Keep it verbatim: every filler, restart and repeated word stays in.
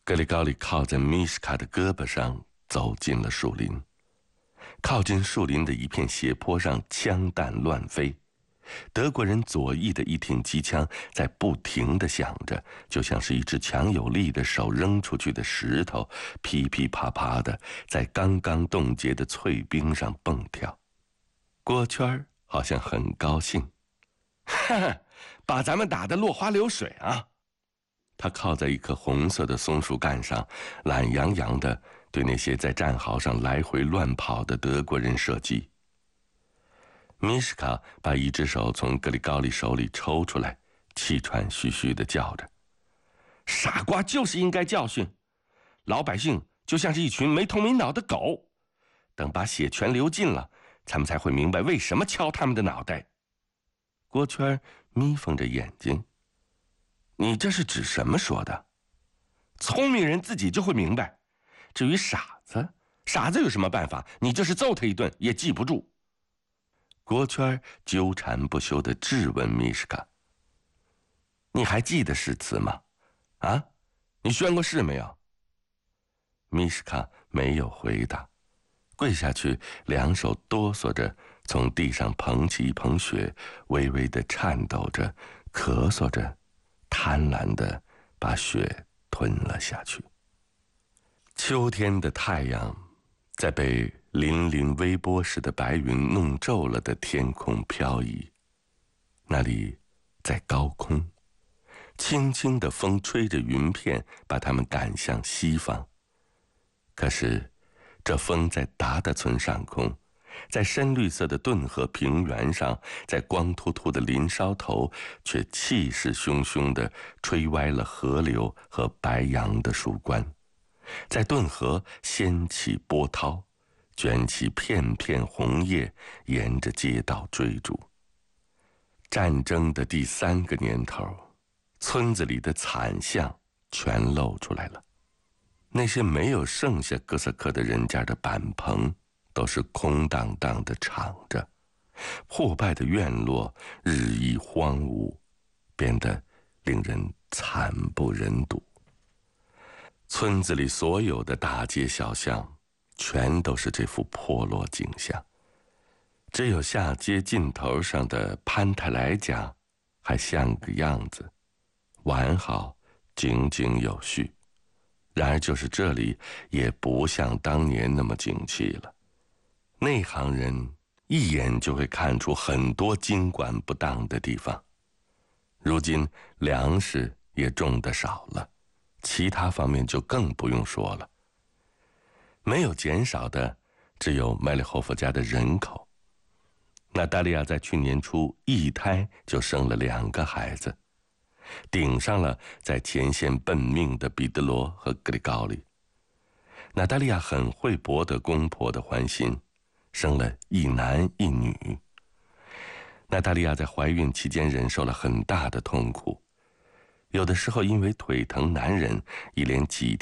格里高利靠在米什卡的胳膊上走进了树林。靠近树林的一片斜坡上，枪弹乱飞，德国人左翼的一挺机枪在不停地响着，就像是一只强有力的手扔出去的石头，噼噼啪啪地在刚刚冻结的脆冰上蹦跳。郭圈好像很高兴，哈哈，把咱们打得落花流水啊！他靠在一棵红色的松树干上，懒洋洋地对那些在战壕上来回乱跑的德国人射击。米什卡把一只手从格里高利手里抽出来，气喘吁吁地叫着：“傻瓜就是应该教训，老百姓就像是一群没头没脑的狗，等把血全流尽了，他们才会明白为什么敲他们的脑袋。”郭圈眯缝着眼睛：“你这是指什么说的？聪明人自己就会明白，至于傻子，傻子有什么办法？你就是揍他一顿也记不住。”郭圈纠缠不休地质问米什卡：“你还记得誓词吗？啊，你宣过誓没有？”米什卡没有回答，跪下去，两手哆嗦着从地上捧起一捧雪，微微地颤抖着，咳嗽着，贪婪地把雪吞了下去。秋天的太阳在被粼粼微波似的白云弄皱了的天空飘移，那里在高空，轻轻的风吹着云片，把它们赶向西方。可是这风在达达村上空，在深绿色的顿河平原上，在光秃秃的林梢头，却气势汹汹地吹歪了河流和白杨的树冠，在顿河掀起波涛，卷起片片红叶，沿着街道追逐。战争的第三个年头，村子里的惨象全露出来了。那些没有剩下哥萨克的人家的板棚都是空荡荡的敞着，破败的院落日益荒芜，变得令人惨不忍睹。村子里所有的大街小巷全都是这副破落景象，只有下街尽头上的潘泰莱家还像个样子，完好，井井有序。然而就是这里也不像当年那么景气了，内行人一眼就会看出很多经管不当的地方。如今粮食也种得少了，其他方面就更不用说了。没有减少的只有麦列霍夫家的人口。娜达利亚在去年初一胎就生了两个孩子，顶上了在前线奔命的彼得罗和格里高利。娜达利亚很会博得公婆的欢心，生了一男一女。娜达利亚在怀孕期间忍受了很大的痛苦，有的时候因为腿疼难忍，一连几